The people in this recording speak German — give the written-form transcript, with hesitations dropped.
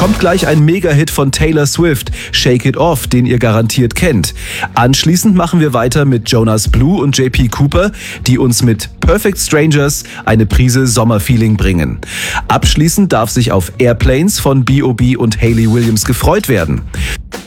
kommt gleich ein Mega-Hit von Taylor Swift, Shake It Off, den ihr garantiert kennt. Anschließend machen wir weiter mit Jonas Blue und JP Cooper, die uns mit Perfect Strangers eine Prise Sommerfeeling bringen. Abschließend darf sich auf Airplanes von B.O.B. und Hayley Williams gefreut werden.